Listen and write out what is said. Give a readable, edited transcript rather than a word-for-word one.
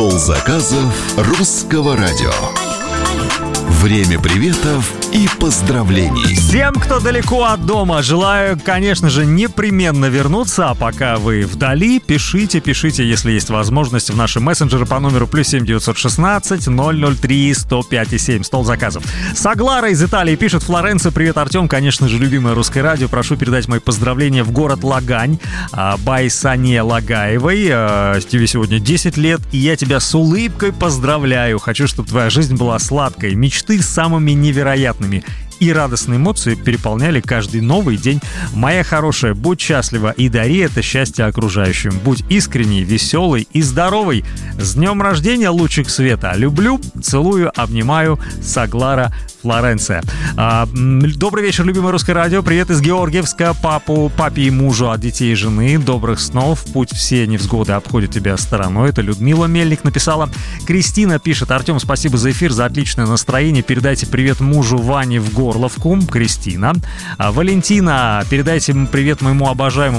Стол заказов русского радио. Время приветов и поздравлений. Всем, кто далеко от дома, желаю, конечно же, непременно вернуться. А пока вы вдали, пишите, если есть возможность, в наши мессенджеры по номеру +7 916 003 105 7. Стол заказов. Саглара из Италии пишет: Флоренция, привет, Артем, конечно же, любимое русское радио. Прошу передать мои поздравления в город Лагань Байсане Лагаевой. Тебе сегодня 10 лет, и я тебя с улыбкой поздравляю. Хочу, чтобы твоя жизнь была сладкой. Мечты самыми невероятными и радостные эмоции переполняли каждый новый день. Моя хорошая, будь счастлива и дари это счастье окружающим. Будь искренней, веселой и здоровой. С днем рождения, лучик света. Люблю, целую, обнимаю. Саглара, Флоренция. Добрый вечер, любимое русское радио. Привет из Георгиевска. Папе и мужу от детей и жены. Добрых снов. Путь все невзгоды обходят тебя стороной. Это Людмила Мельник написала. Кристина пишет: Артем, спасибо за эфир, за отличное настроение. Передайте привет мужу Ване в Горловку. Кристина. Валентина, передайте привет моему обожаемому